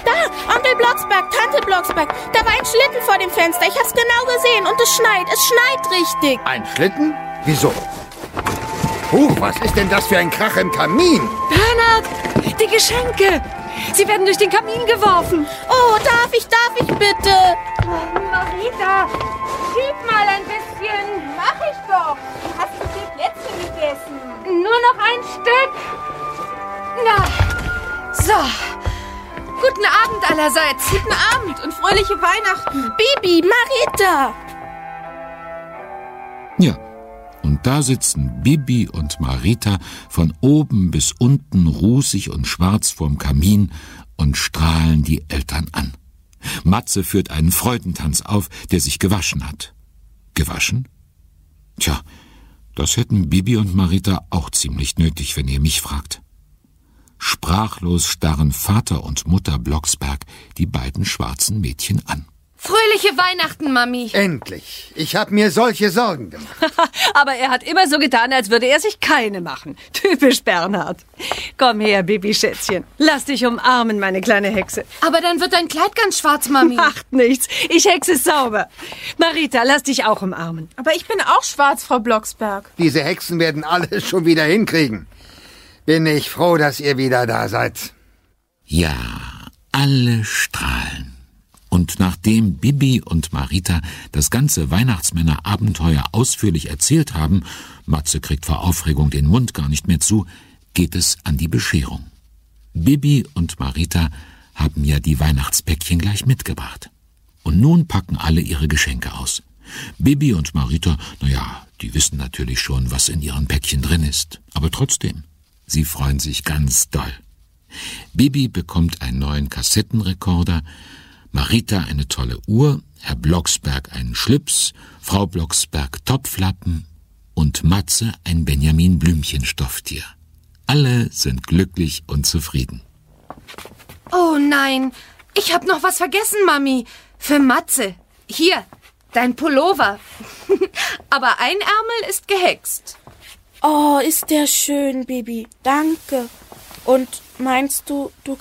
Da, Onkel Blocksberg, Tante Blocksberg. Da war ein Schlitten vor dem Fenster. Ich hab's genau gesehen und es schneit richtig. Ein Schlitten? Wieso? Was ist denn das für ein Krach im Kamin? Bernhard, die Geschenke. Sie werden durch den Kamin geworfen. Oh, darf ich bitte? Marita, schieb mal ein bisschen. Mach ich doch. Hast du die Plätzchen gegessen? Nur noch ein Stück. Na, so. Guten Abend allerseits. Guten Abend und fröhliche Weihnachten. Bibi, Marita. Ja, und da sitzen Bibi und Marita von oben bis unten rußig und schwarz vorm Kamin und strahlen die Eltern an. Matze führt einen Freudentanz auf, der sich gewaschen hat. Gewaschen? Tja, das hätten Bibi und Marita auch ziemlich nötig, wenn ihr mich fragt. Sprachlos starren Vater und Mutter Blocksberg die beiden schwarzen Mädchen an. Fröhliche Weihnachten, Mami. Endlich. Ich habe mir solche Sorgen gemacht. Aber er hat immer so getan, als würde er sich keine machen. Typisch Bernhard. Komm her, Bibi-Schätzchen. Lass dich umarmen, meine kleine Hexe. Aber dann wird dein Kleid ganz schwarz, Mami. Macht nichts. Ich hexe es sauber. Marita, lass dich auch umarmen. Aber ich bin auch schwarz, Frau Blocksberg. Diese Hexen werden alles schon wieder hinkriegen. Bin ich froh, dass ihr wieder da seid. Ja, alle strahlen. Und nachdem Bibi und Marita das ganze Weihnachtsmänner-Abenteuer ausführlich erzählt haben, Matze kriegt vor Aufregung den Mund gar nicht mehr zu, geht es an die Bescherung. Bibi und Marita haben ja die Weihnachtspäckchen gleich mitgebracht. Und nun packen alle ihre Geschenke aus. Bibi und Marita, die wissen natürlich schon, was in ihren Päckchen drin ist. Aber trotzdem, sie freuen sich ganz doll. Bibi bekommt einen neuen Kassettenrekorder, Marita eine tolle Uhr, Herr Blocksberg einen Schlips, Frau Blocksberg Topflappen und Matze ein Benjamin Blümchen-Stofftier. Alle sind glücklich und zufrieden. Oh nein, ich hab noch was vergessen, Mami. Für Matze. Hier, dein Pullover. Aber ein Ärmel ist gehext. Oh, ist der schön, Bibi. Danke. Und meinst du